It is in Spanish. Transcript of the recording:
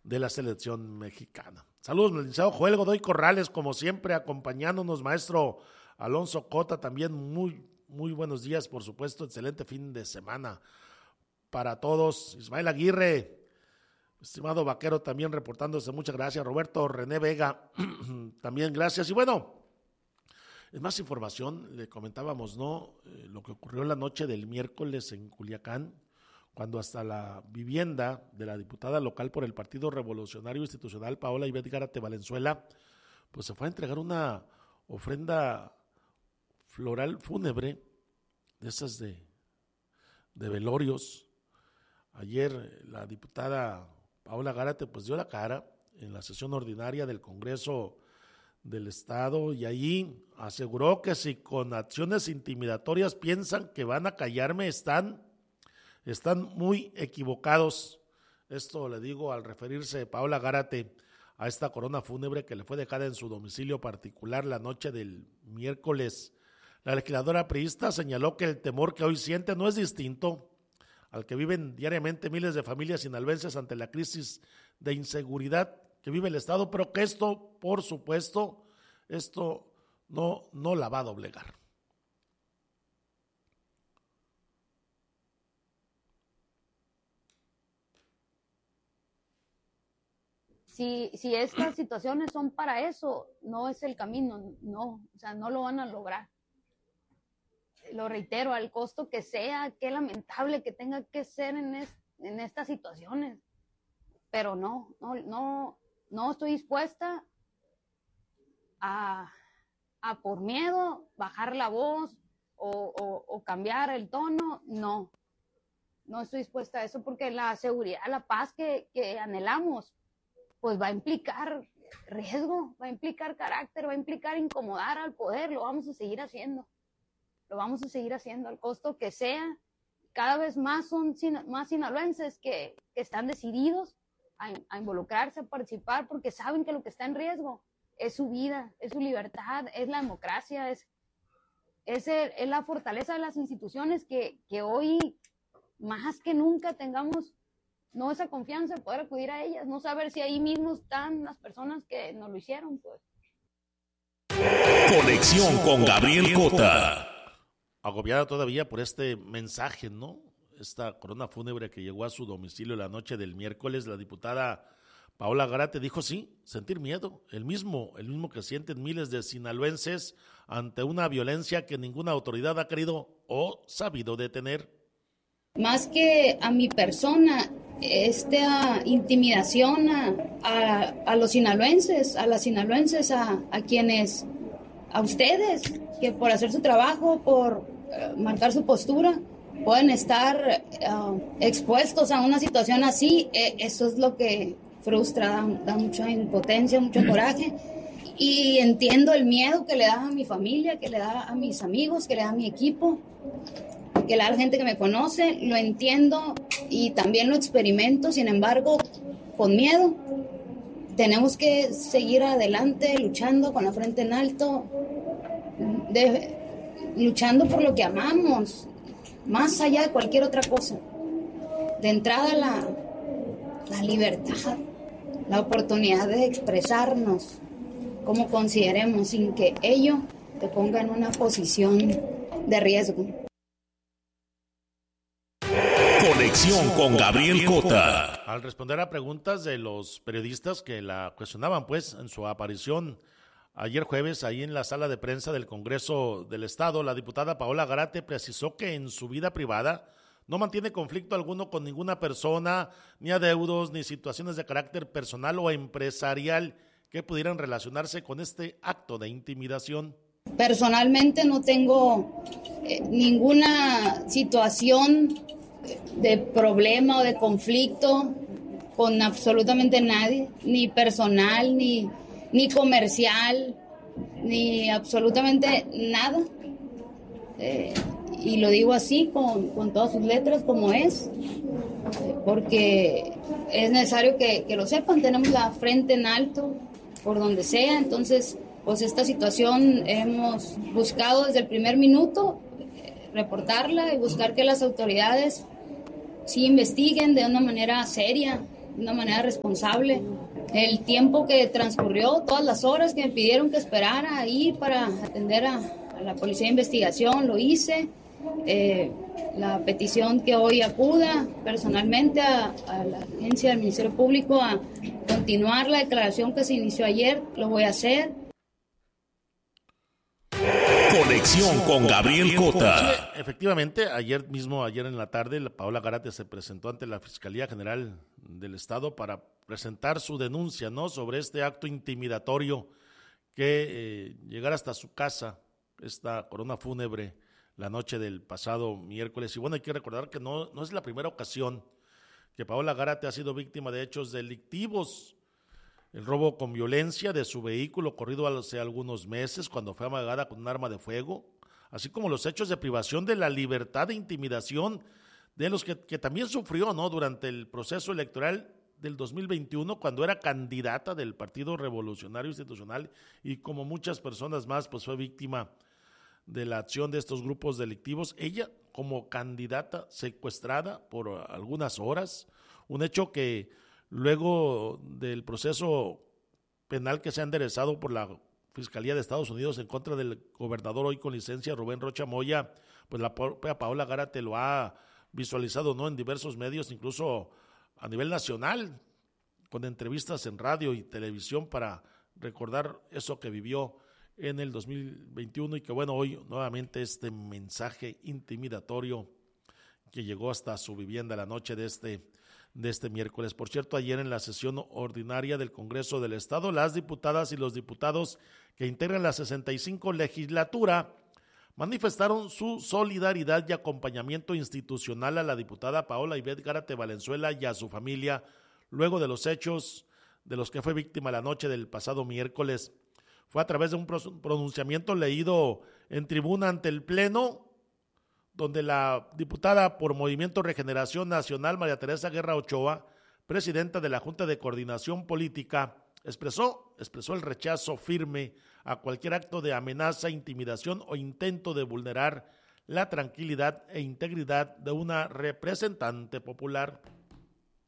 de la selección mexicana. Saludos, licenciado Joel Godoy Corrales, como siempre, acompañándonos, maestro Alonso Cota, también muy buenos días, por supuesto, excelente fin de semana para todos. Ismael Aguirre, estimado vaquero, también reportándose, muchas gracias. Roberto René Vega, también gracias. Y bueno, es más información, le comentábamos, ¿no? Lo que ocurrió la noche del miércoles en Culiacán, cuando hasta la vivienda de la diputada local por el Partido Revolucionario Institucional, Paola Ivette Gárate Valenzuela, pues se fue a entregar una ofrenda floral fúnebre, de esas de velorios. Ayer la diputada Paola Gárate pues dio la cara en la sesión ordinaria del Congreso del Estado y ahí aseguró que si con acciones intimidatorias piensan que van a callarme, están muy equivocados. Esto le digo al referirse Paola Gárate a esta corona fúnebre que le fue dejada en su domicilio particular la noche del miércoles. La legisladora priista señaló que el temor que hoy siente no es distinto al que viven diariamente miles de familias sinaloenses ante la crisis de inseguridad que vive el Estado, pero que esto, por supuesto, no la va a doblegar. Si estas situaciones son para eso, no es el camino, no, o sea, no lo van a lograr. Lo reitero, al costo que sea, qué lamentable que tenga que ser en estas situaciones, pero no estoy dispuesta a por miedo bajar la voz o cambiar el tono, no estoy dispuesta a eso, porque la seguridad, la paz que anhelamos, pues va a implicar riesgo, va a implicar carácter, va a implicar incomodar al poder. Lo vamos a seguir haciendo al costo que sea. Cada vez más son más sinaloenses que están decididos a involucrarse, a participar, porque saben que lo que está en riesgo es su vida, es su libertad, es la democracia, es la fortaleza de las instituciones que hoy más que nunca tengamos no esa confianza de poder acudir a ellas, no saber si ahí mismo están las personas que nos lo hicieron, pues. Conexión con Gabriel Cota. Agobiada todavía por este mensaje, ¿no? Esta corona fúnebre que llegó a su domicilio la noche del miércoles, la diputada Paola Gárate dijo sí, sentir miedo, el mismo que sienten miles de sinaloenses ante una violencia que ninguna autoridad ha querido o sabido detener. Más que a mi persona, esta intimidación a los sinaloenses, a las sinaloenses, a quienes, a ustedes, que por hacer su trabajo, por marcar su postura, pueden estar expuestos a una situación así. Eso es lo que frustra, da mucha impotencia, mucho coraje. Y entiendo el miedo que le da a mi familia, que le da a mis amigos, que le da a mi equipo, que le da a la gente que me conoce. Lo entiendo y también lo experimento, sin embargo, con miedo. Tenemos que seguir adelante, luchando con la frente en alto, luchando por lo que amamos, más allá de cualquier otra cosa. De entrada, la libertad, la oportunidad de expresarnos como consideremos, sin que ello te ponga en una posición de riesgo. Conexión con Gabriel Cota. Al responder a preguntas de los periodistas que la cuestionaban, pues, en su aparición ayer jueves ahí en la sala de prensa del Congreso del Estado, la diputada Paola Gárate precisó que en su vida privada no mantiene conflicto alguno con ninguna persona, ni adeudos, ni situaciones de carácter personal o empresarial que pudieran relacionarse con este acto de intimidación. Personalmente no tengo ninguna situación de problema o de conflicto con absolutamente nadie, ni personal, ni comercial, ni absolutamente nada. Y lo digo así, con todas sus letras, como es, porque es necesario que lo sepan. Tenemos la frente en alto por donde sea. Entonces, pues esta situación hemos buscado desde el primer minuto reportarla y buscar que las autoridades sí investiguen de una manera seria de una manera responsable. El tiempo que transcurrió, todas las horas que me pidieron que esperara ahí para atender a la Policía de Investigación, lo hice. La petición que hoy acuda personalmente a la agencia del Ministerio Público a continuar la declaración que se inició ayer, lo voy a hacer. Conexión con Gabriel Cota. Sí, efectivamente, ayer en la tarde, Paola Gárate se presentó ante la Fiscalía General del Estado para presentar su denuncia, ¿no?, sobre este acto intimidatorio que llegara hasta su casa, esta corona fúnebre, la noche del pasado miércoles. Y bueno, hay que recordar que no es la primera ocasión que Paola Gárate ha sido víctima de hechos delictivos. El robo con violencia de su vehículo ocurrido hace algunos meses cuando fue amagada con un arma de fuego, así como los hechos de privación de la libertad e intimidación de los que también sufrió, ¿no?, durante el proceso electoral del 2021 cuando era candidata del Partido Revolucionario Institucional y como muchas personas más pues fue víctima de la acción de estos grupos delictivos. Ella como candidata secuestrada por algunas horas, un hecho que luego del proceso penal que se ha enderezado por la Fiscalía de Estados Unidos en contra del gobernador hoy con licencia Rubén Rocha Moya, pues la propia Paola Gárate lo ha visualizado, ¿no?, en diversos medios, incluso a nivel nacional, con entrevistas en radio y televisión para recordar eso que vivió en el 2021 y que bueno, hoy nuevamente este mensaje intimidatorio que llegó hasta su vivienda la noche de este miércoles. Por cierto, ayer en la sesión ordinaria del Congreso del Estado, las diputadas y los diputados que integran la 65 legislatura manifestaron su solidaridad y acompañamiento institucional a la diputada Paola Ivette Gárate Valenzuela y a su familia luego de los hechos de los que fue víctima la noche del pasado miércoles. Fue a través de un pronunciamiento leído en tribuna ante el Pleno, donde la diputada por Movimiento Regeneración Nacional, María Teresa Guerra Ochoa, presidenta de la Junta de Coordinación Política, expresó el rechazo firme a cualquier acto de amenaza, intimidación o intento de vulnerar la tranquilidad e integridad de una representante popular.